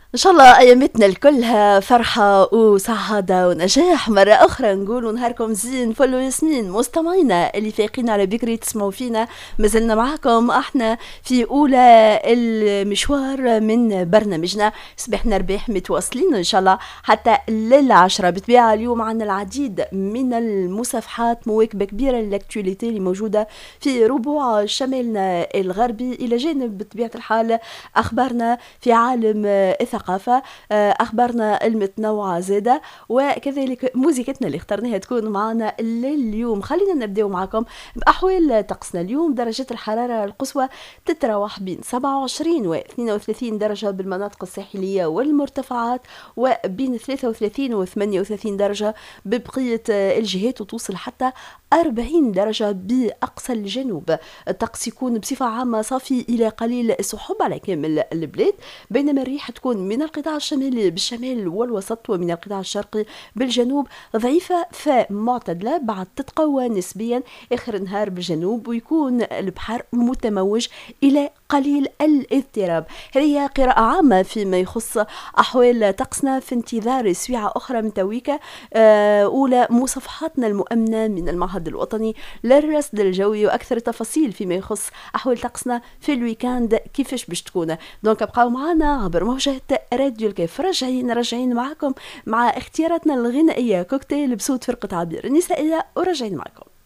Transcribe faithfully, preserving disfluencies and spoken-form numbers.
إن شاء الله أيامتنا الكلها فرحة وسعادة ونجاح. مرة أخرى نقولوا نهاركم زين فل وياسمين. مستمعينا اللي فايقين على بكري تسمعوا فينا، مازلنا معاكم احنا في أولى المشوار من برنامجنا صباحنا رباح، متواصلين إن شاء الله حتى للعشرة. بطبيعة اليوم عنا العديد من المصافحات، مواكبة كبيرة للاكتواليتي اللي موجودة في ربوع شمالنا الغربي، إلى جانب بطبيعة الحال أخبارنا في عالم الثقافة، أخبارنا المتنوعة زادة، وكذلك موسيقتنا اللي اخترناها تكون معنا لليوم. خلينا نبدأ معكم بأحوال طقسنا اليوم. درجة الحرارة القصوى تتراوح بين سبعة وعشرين و اثنين وثلاثين درجة بالمناطق الساحلية والمرتفعات، وبين ثلاثة وثلاثين و ثمانية وثلاثين درجة ببقية الجهات، وتوصل حتى أربعين درجة بأقصى الجنوب. الطقس يكون بصفة عامة صافي إلى قليل السحب على كامل البلاد، بينما الريح تكون من القطاع الشمالي بالشمال والوسط، ومن القطاع الشرقي بالجنوب ضعيفة فمعتدلة، بعد تتقوى نسبيا آخر النهار بالجنوب، ويكون البحر متموج إلى قليل الاضطراب. هذه قراءة عامة فيما يخص أحوال طقسنا، في انتظار سويعة أخرى من تويكا أولى مصافحاتنا المؤمنة من المعهد الوطني للرصد الجوي، وأكثر تفاصيل فيما يخص أحوال طقسنا في الويكاند كيفاش باش تكون. دونك ابقاو معنا عبر موجة راديو الكيف. راجعين راجعين معكم مع اختياراتنا الغنائية، كوكتيل بصوت فرقة عبير النسائية، وراجعين معكم.